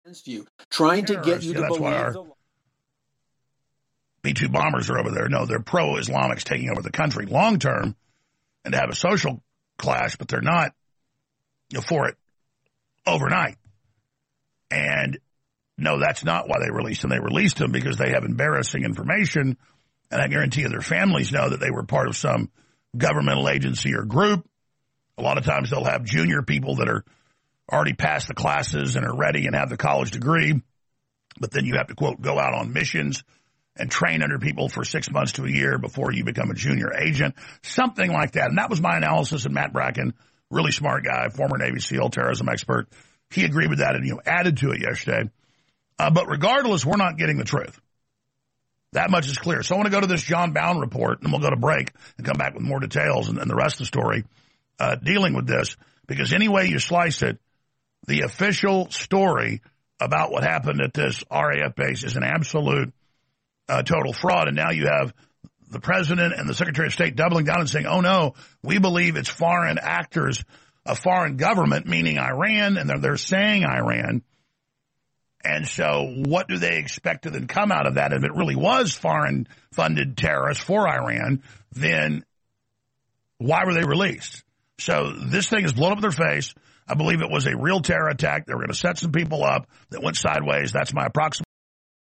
you, trying to get you to that's why believe our B-2 bombers are over there. No, they're pro-Islamics taking over the country long term and to have a social clash, but they're not for it overnight. And no, that's not why they released them. They released them because they have embarrassing information, and I guarantee you their families know that they were part of some governmental agency or group. A lot of times they'll have junior people that are already passed the classes and are ready and have the college degree, but then you have to, quote, go out on missions and train under people for 6 months to a year before you become a junior agent, something like that. And that was my analysis, and Matt Bracken, really smart guy, former Navy SEAL, terrorism expert, he agreed with that and added to it yesterday. But regardless, we're not getting the truth. That much is clear. So I want to go to this John Bowne report, and we'll go to break and come back with more details and the rest of the story dealing with this. Because any way you slice it, the official story about what happened at this RAF base is an absolute total fraud. And now you have the president and the Secretary of State doubling down and saying, oh, no, we believe it's foreign actors, a foreign government, meaning Iran, and they're saying Iran. And so what do they expect to then come out of that? If it really was foreign-funded terrorists for Iran, then why were they released? So this thing is blown up in their face. I believe it was a real terror attack. They were going to set some people up that went sideways. That's my approximate